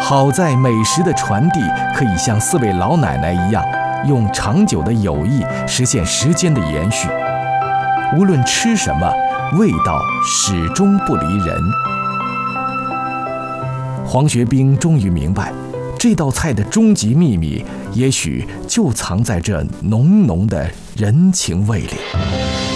好在美食的传递可以像4位老奶奶一样，用长久的友谊实现时间的延续。无论吃什么，味道始终不离人。黄学兵终于明白，这道菜的终极秘密，也许就藏在这浓浓的人情味里。